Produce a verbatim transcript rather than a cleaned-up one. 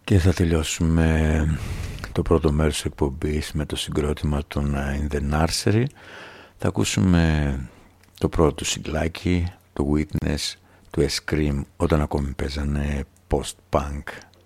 Και θα τελειώσουμε το πρώτο μέρος της εκπομπής με το συγκρότημα των In The Nursery. Θα ακούσουμε το πρώτο του συγκλάκι, το Witness του Scream, όταν ακόμη παίζανε post-punk.